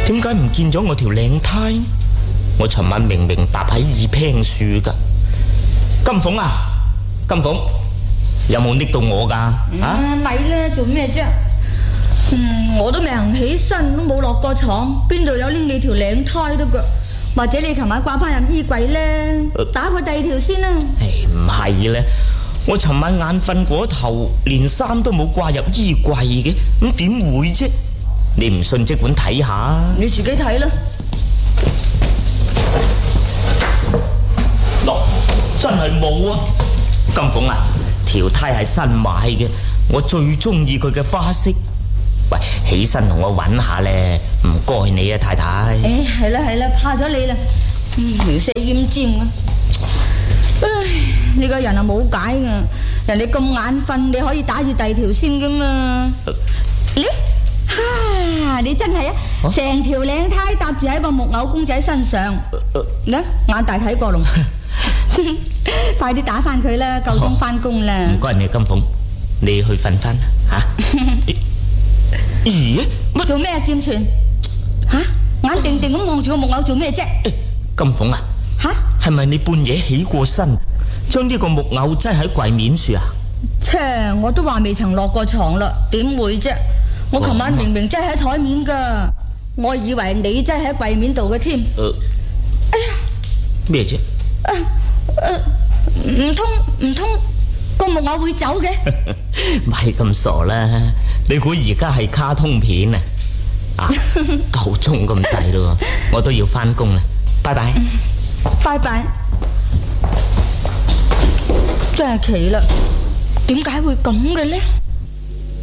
點解唔見咗我條領呔？我尋晚明明搭喺二坪樹噶。金鳳啊，金鳳，有冇拎到我噶？ 咪啦，做咩啫？我都未行起身，都冇落過床，邊度有拎你條領呔得噶？或者你琴晚掛翻入衣櫃咧，打過第二條先啦。 唔係咧，我尋晚眼瞓過頭，連衫都冇掛入衣櫃嘅，咁點會啫？你唔信即管睇下。 你自己睇啦。 嗱，真係冇啊！金鳳啊，條呔係新買嘅，我最中意佢嘅花色。喂，起身同我揾下咧，唔該你啊，太太。 係啦，怕咗你啦，條死奄尖啊！唉，你個人啊冇解噶，人哋咁眼瞓，你可以打住第二條先噶嘛？你真係成條領呔搭住喺個木偶公仔身上，眼大睇過龍，快啲打翻佢啦，夠鐘翻工啦！ 唔該你金鳳，你去瞓翻吓。咦？乜做咩啊？劍傳眼定定咁望住個木偶做咩啫？ 金鳳啊，係咪你半夜起過身，將呢個木偶擠喺櫃面處啊？ 切，我都話未曾落過床啦，點會啫？我琴晚明明擠喺台面噶，我以為你擠喺櫃面度嘅添。哎呀， 咩啫？ 唔通個木偶會走嘅？ 咪咁傻啦！你估而家係卡通片啊？夠鐘咁滯咯，我都要翻工啦，拜拜。 拜拜。真係奇啦，點解會咁嘅呢？